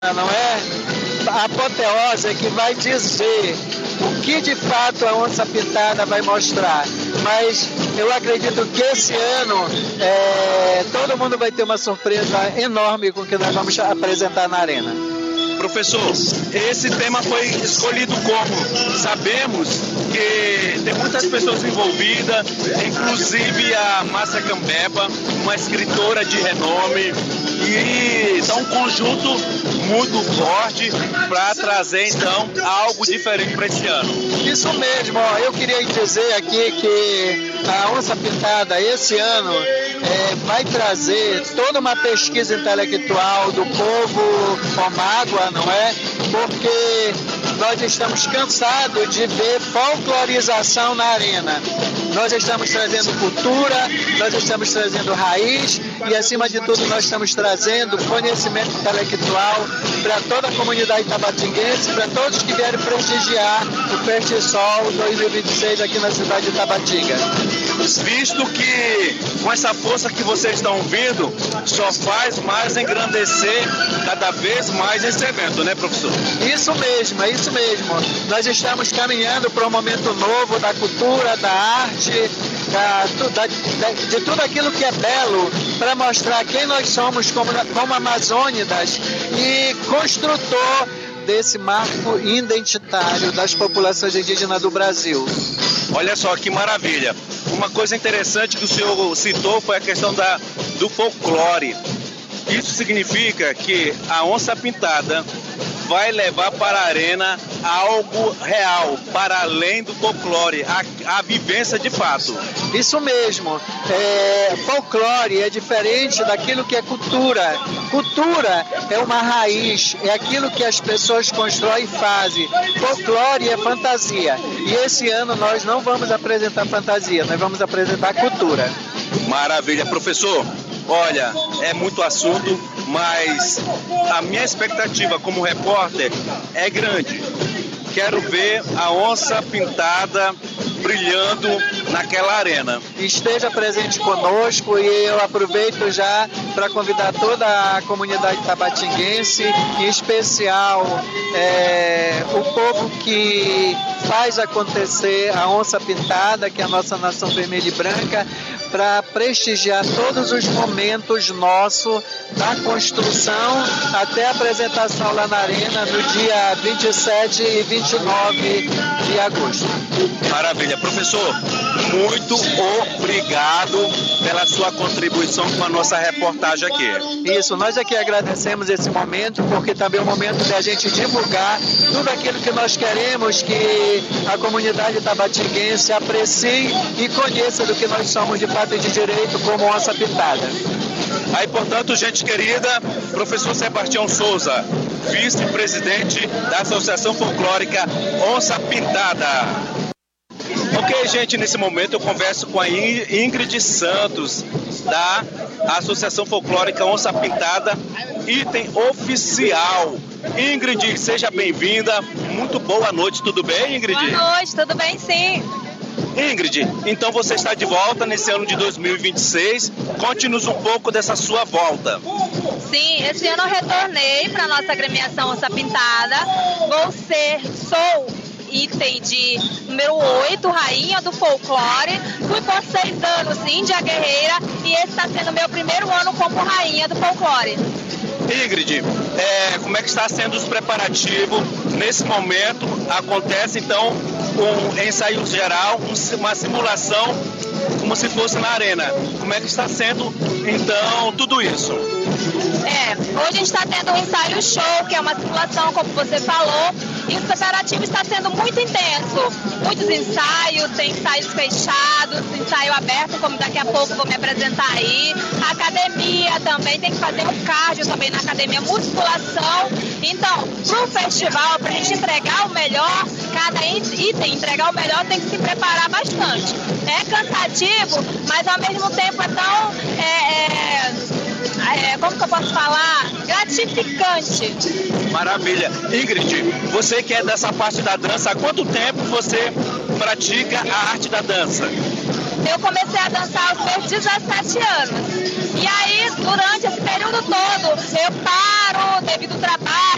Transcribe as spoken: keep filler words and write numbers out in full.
não é? A apoteose que vai dizer o que de fato a onça pintada vai mostrar. Mas eu acredito que esse ano é, todo mundo vai ter uma surpresa enorme com o que nós vamos apresentar na arena. Professor, esse tema foi escolhido como? Sabemos que tem muitas pessoas envolvidas, inclusive a Márcia Cambeba, uma escritora de renome, e dá um conjunto muito forte para trazer então algo diferente para esse ano. Isso mesmo, ó, eu queria dizer aqui que a Onça Pintada esse ano é, vai trazer toda uma pesquisa intelectual do povo Omágua, não é? Porque nós estamos cansados de ver folclorização na arena. Nós estamos trazendo cultura, nós estamos trazendo raiz e, acima de tudo, nós estamos trazendo conhecimento intelectual para toda a comunidade tabatinguense, para todos que vierem prestigiar o Festisol dois mil e vinte e seis aqui na cidade de Tabatinga. Visto que com essa força que vocês estão vindo, só faz mais engrandecer cada vez mais esse evento, né, professor? Isso mesmo, é isso mesmo. Nós estamos caminhando para um momento novo da cultura, da arte, da, da, de tudo aquilo que é belo, para mostrar quem nós somos como, como amazônidas e construtor desse marco identitário das populações indígenas do Brasil. Olha só que maravilha. Uma coisa interessante que o senhor citou foi a questão da, do folclore. Isso significa que a Onça Pintada vai levar para a arena algo real, para além do folclore, a, a vivência de fato. Isso mesmo. É, folclore é diferente daquilo que é cultura. Cultura é uma raiz, é aquilo que as pessoas constroem e fazem. Folclore é fantasia. E esse ano nós não vamos apresentar fantasia, nós vamos apresentar cultura. Maravilha, professor. Olha, é muito assunto, mas a minha expectativa como repórter é grande. Quero ver a Onça Pintada brilhando naquela arena. Esteja presente conosco e eu aproveito já para convidar toda a comunidade tabatinguense, em especial é, o povo que faz acontecer a Onça Pintada, que é a nossa nação vermelha e branca, para prestigiar todos os momentos nossos da construção até a apresentação lá na arena no dia vinte e sete e vinte e nove de agosto. Maravilha. Professor, muito obrigado pela sua contribuição com a nossa reportagem aqui. Isso, nós aqui agradecemos esse momento, porque também é o momento de a gente divulgar tudo aquilo que nós queremos que a comunidade tabatinguense aprecie e conheça do que nós somos de fato e de direito como Onça Pintada. Aí, portanto, gente querida, professor Sebastião Souza, vice-presidente da Associação Folclórica Onça Pintada. Ok, gente, nesse momento eu converso com a Ingrid Santos, da Associação Folclórica Onça Pintada, item oficial. Ingrid, seja bem-vinda. Muito boa noite, tudo bem, Ingrid? Boa noite, tudo bem, sim. Ingrid, então você está de volta nesse ano de dois mil e vinte e seis. Conte-nos um pouco dessa sua volta. Sim, esse ano eu retornei para a nossa agremiação Onça Pintada. Vou ser, sou item de número oito, rainha do folclore. Fui por seis anos índia guerreira e esse está sendo meu primeiro ano como rainha do folclore. Ingrid, é, como é que está sendo os preparativos? Nesse momento acontece então um ensaio geral, um, uma simulação como se fosse na arena. Como é que está sendo então tudo isso? É, hoje a gente está tendo um ensaio show, que é uma simulação, como você falou, e o preparativo está sendo muito intenso. Muitos ensaios, tem ensaios fechados, ensaio aberto, como daqui a pouco vou me apresentar aí. A academia também, tem que fazer um cardio também na academia, musculação. Então, para o festival, para a gente entregar o melhor, cada item entregar o melhor, tem que se preparar bastante. É cansativo, mas ao mesmo tempo é tão... É, é, É, como que eu posso falar? Gratificante. Maravilha. Ingrid, você que é dessa parte da dança, há quanto tempo você pratica a arte da dança? Eu comecei a dançar aos meus dezessete anos. E aí, durante esse período todo, eu paro devido ao trabalho,